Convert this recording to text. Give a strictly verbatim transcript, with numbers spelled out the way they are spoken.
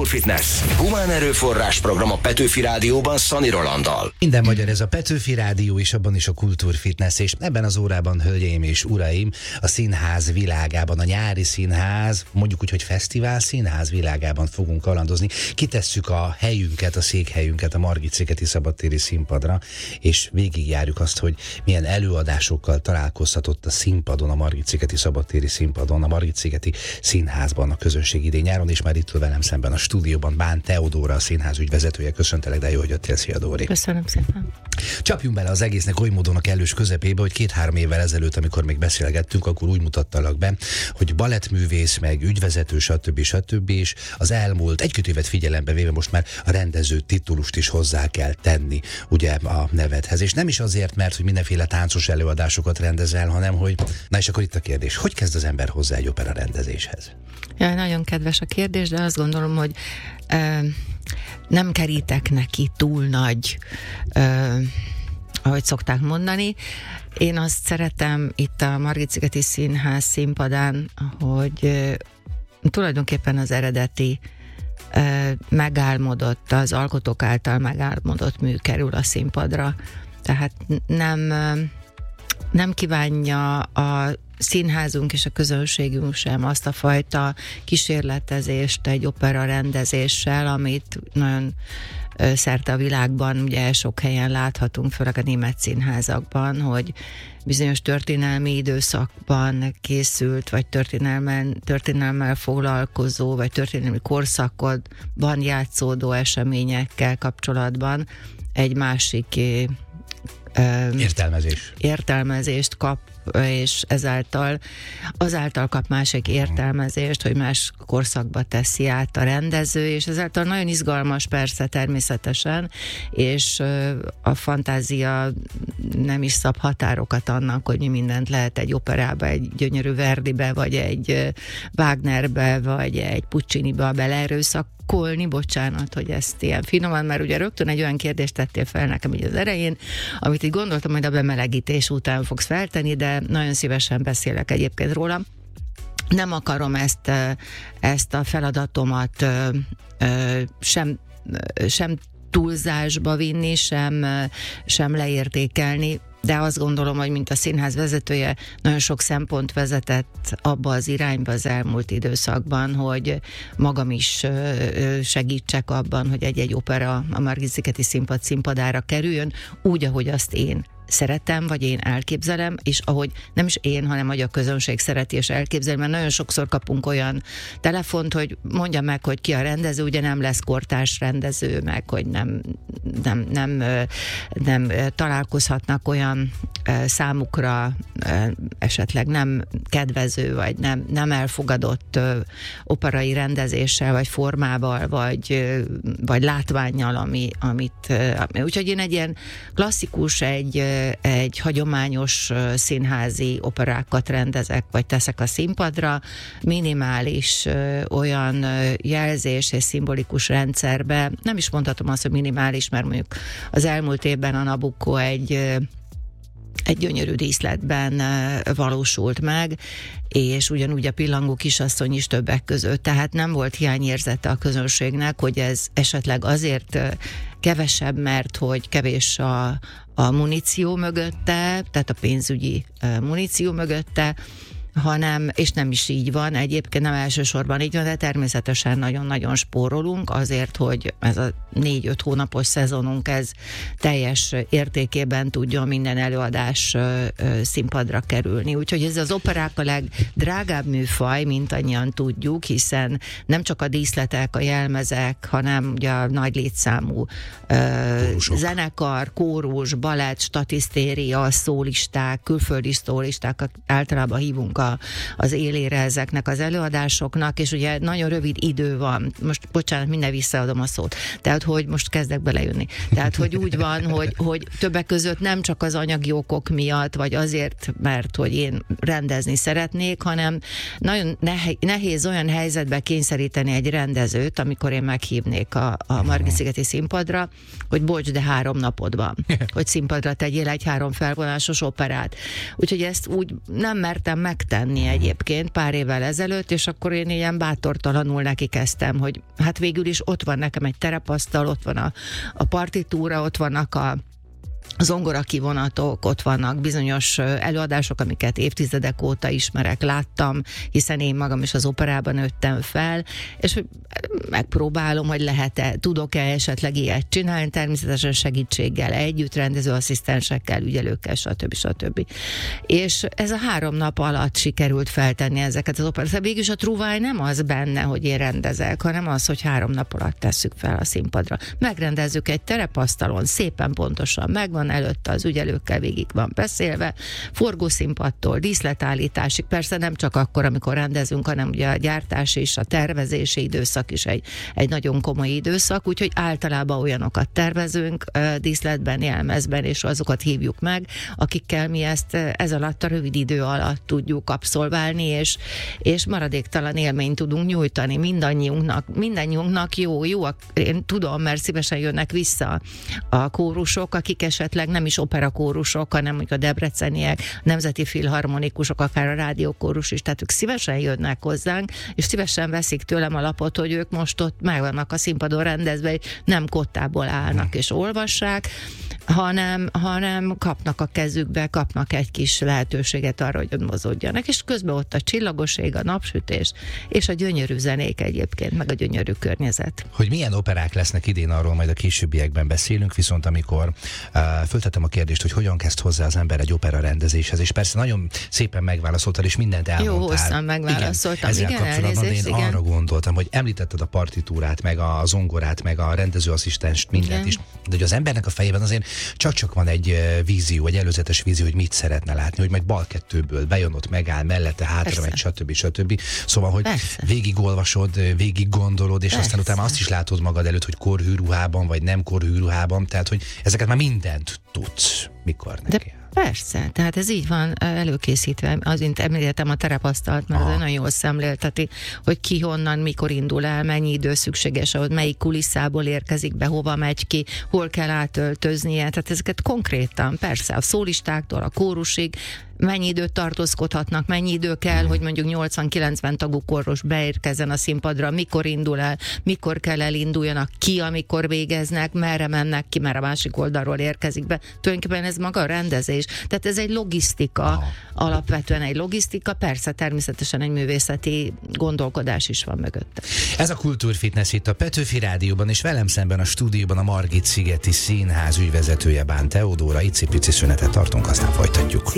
Kultúrfitness. Humán erőforrás program a Petőfi Rádióban Szani Rolanddal. Minden magyar, ez a Petőfi Rádió, és abban is a Kultúrfitness, és ebben az órában, hölgyeim és uraim, a színház világában, a nyári színház, mondjuk úgy, hogy fesztivál színház világában fogunk kalandozni. Kitesszük a helyünket, a székhelyünket a Margit-szigeti szabadtéri színpadra, és végigjárjuk azt, hogy milyen előadásokkal találkozhatott a színpadon, a Margit-szigeti szabadtéri színpadon, a Margit-szigeti színházban a közönség idén-nyáron, és már itt velem szemben a stúdióban Bán Teodóra, a színház ügyvezetője. Köszöntelek, de jó, hogy jöttél. Szia, Dóri. Köszönöm szépen. Csapjunk bele az egésznek oly módon a kellős közepébe, hogy két-három évvel ezelőtt, amikor még beszélgettünk, akkor úgy mutattalak be, hogy balettművész, meg ügyvezető, stb. stb. És az elmúlt egy-két évet figyelembe véve most már a rendező titulust is hozzá kell tenni, ugye, a nevedhez. És nem is azért, mert hogy mindenféle táncos előadásokat rendezel, hanem hogy, na és akkor itt a kérdés, hogy kezd az ember hozzá egy opera rendezéshez? Ja, nagyon kedves a kérdés, de azt gondolom, hogy ö, nem kerítek neki túl nagy, ö, ahogy szokták mondani. Én azt szeretem itt a Margit-szigeti Színház színpadán, hogy ö, tulajdonképpen az eredeti ö, megálmodott, az alkotók által megálmodott mű kerül a színpadra. Tehát nem, ö, nem kívánja a színházunk és a közönségünk sem azt a fajta kísérletezést egy opera rendezéssel, amit nagyon szerte a világban ugye sok helyen láthatunk, főleg a német színházakban, hogy bizonyos történelmi időszakban készült, vagy történelmen, történelmmel foglalkozó, vagy történelmi korszakban játszódó eseményekkel kapcsolatban egy másik Értelmezés. értelmezést kap, és ezáltal azáltal kap másik értelmezést, hogy más korszakba teszi át a rendező, és ezáltal nagyon izgalmas persze természetesen, és a fantázia nem is szab határokat annak, hogy mi mindent lehet egy operába, egy gyönyörű Verdibe, vagy egy Wagnerbe, vagy egy Pucciniba beleerőszakolni, bocsánat, hogy ezt ilyen finoman, mert ugye rögtön egy olyan kérdést tettél fel nekem így az elején, amit így gondoltam, hogy a bemelegítés után fogsz feltenni, de nagyon szívesen beszélek egyébként róla. Nem akarom ezt, ezt a feladatomat sem, sem túlzásba vinni, sem, sem leértékelni, de azt gondolom, hogy mint a színház vezetője nagyon sok szempont vezetett abba az irányba az elmúlt időszakban, hogy magam is segítsek abban, hogy egy-egy opera a Margit-szigeti Színpad színpadára kerüljön, úgy, ahogy azt én szeretem, vagy én elképzelem, és ahogy nem is én, hanem hogy a közönség szereti és elképzel, mert nagyon sokszor kapunk olyan telefont, hogy mondja meg, hogy ki a rendező, ugye nem lesz kortárs rendező, meg hogy nem, nem, nem, nem találkozhatnak olyan számukra esetleg nem kedvező, vagy nem, nem elfogadott operai rendezéssel, vagy formával, vagy, vagy látvánnyal, ami, amit... Úgyhogy én egy ilyen klasszikus, egy egy hagyományos színházi operákat rendezek, vagy teszek a színpadra, minimális ö, olyan ö, jelzés és szimbolikus rendszerbe, nem is mondhatom azt, hogy minimális, mert mondjuk az elmúlt évben a Nabucco egy ö, egy gyönyörű díszletben valósult meg, és ugyanúgy a Pillangó kisasszony is többek között, tehát nem volt hiányérzete a közönségnek, hogy ez esetleg azért kevesebb, mert hogy kevés a, a muníció mögötte, tehát a pénzügyi muníció mögötte, hanem, és nem is így van, egyébként nem elsősorban így van, de természetesen nagyon-nagyon spórolunk azért, hogy ez a négy-öt hónapos szezonunk ez teljes értékében tudjon minden előadás ö, ö, színpadra kerülni. Úgyhogy ez az operák a legdrágább műfaj, mint annyian tudjuk, hiszen nem csak a díszletek, a jelmezek, hanem ugye a nagy létszámú ö, zenekar, kórus, balett, statisztéria, szólisták, külföldi szólisták, általában hívunk a, az élére ezeknek az előadásoknak, és ugye nagyon rövid idő van. Most, bocsánat, minden visszaadom a szót. Tehát, hogy most kezdek belejönni. Tehát, hogy úgy van, hogy, hogy többek között nem csak az anyagi okok miatt, vagy azért, mert hogy én rendezni szeretnék, hanem nagyon nehéz olyan helyzetbe kényszeríteni egy rendezőt, amikor én meghívnék a, a Margit-szigeti színpadra, hogy bocs, de három napod van, hogy színpadra tegyél egy három felvonásos operát. Úgyhogy ezt úgy nem mertem megtenni, tenni egyébként pár évvel ezelőtt, és akkor én ilyen bátortalanul neki kezdtem, hogy hát végül is ott van nekem egy terepasztal, ott van a, a partitúra, ott vannak a zongora kivonatok, ott vannak bizonyos előadások, amiket évtizedek óta ismerek, láttam, hiszen én magam is az operában nőttem fel, és megpróbálom, hogy lehet-e, tudok-e esetleg ilyet csinálni, természetesen segítséggel, együtt, rendezőasszisztensekkel, ügyelőkkel, stb. stb. És ez a három nap alatt sikerült feltenni ezeket az operákat. Végülis a trúváj nem az benne, hogy én rendezek, hanem az, hogy három nap alatt tesszük fel a színpadra. Megrendezzük egy terepasztalon, szépen pontosan megvan, előtte az ügyelőkkel végig van beszélve, forgószínpadtól, díszletállításig, persze nem csak akkor, amikor rendezünk, hanem ugye a gyártási és a tervezési időszak is egy, egy nagyon komoly időszak, úgyhogy általában olyanokat tervezünk díszletben, jelmezben, és azokat hívjuk meg, akikkel mi ezt ez alatt a rövid idő alatt tudjuk abszolválni, és, és maradéktalan élményt tudunk nyújtani mindannyiunknak. Mindannyiunknak jó, jó, én tudom, mert szívesen jönnek vissza a kórusok, akik esetleg nem is operakórusok, hanem a debreceniek, nemzeti filharmonikusok, akár a rádiókórus is, tehát ők szívesen jönnek hozzánk, és szívesen veszik tőlem a lapot, hogy ők most ott meg vannak a színpadon rendezve, hogy nem kottából állnak és olvassák, hanem, hanem kapnak a kezükbe, kapnak egy kis lehetőséget arra, hogy ott mozogjanak, és közben ott a csillagoség, a napsütés, és a gyönyörű zenék egyébként, meg a gyönyörű környezet. Hogy milyen operák lesznek idén, arról majd a későbbiekben beszélünk, viszont amikor uh, föltettem a kérdést, hogy hogyan kezd hozzá az ember egy opera rendezéshez, és persze nagyon szépen megválaszoltál, és mindent elmondtál. Jó, hosszan megválaszoltam. Igen, ezzel igen, kapcsolatban elnézést, én igen. arra gondoltam, hogy említetted a partitúrát, meg a zongorát, meg a rendezőasszisztenst, mindent igen. is, de hogy az embernek a fejében azért csak-csak van egy vízió, egy előzetes vízió, hogy mit szeretne látni, hogy meg bal kettőből bejön, ott megáll, mellette, hátra megy, stb. stb. Szóval, hogy persze. végigolvasod, végig gondolod, és persze. aztán utána azt is látod magad előtt, hogy korhűruhában, vagy nem korhűruhában, tehát, hogy ezeket már mindent tudsz, mikor neki. De persze, tehát ez így van előkészítve, azint említettem a terepasztalt, mert az nagyon jól szemlélteti, hogy ki honnan, mikor indul el, mennyi idő szükséges, ahhoz melyik kulisszából érkezik be, hova megy ki, hol kell átöltöznie, tehát ezeket konkrétan, persze, a szólistáktól a kórusig, mennyi időt tartózkodhatnak, mennyi idő kell, hogy mondjuk nyolcvan-kilencven tagú kórus beérkezzen a színpadra, mikor indul el, mikor kell elinduljanak, ki, amikor végeznek, merre mennek ki, mert a másik oldalról érkezik be. Tulajdonképpen ez maga a rendezés. Tehát ez egy logisztika, oh. alapvetően egy logisztika, persze természetesen egy művészeti gondolkodás is van mögötte. Ez a Kultúrfitness itt a Petőfi Rádióban, és velem szemben a stúdióban a Margit-szigeti Színház ügyvezetője, Bán Teodóra. Icipici szünetet tartunk, aztán folytatjuk.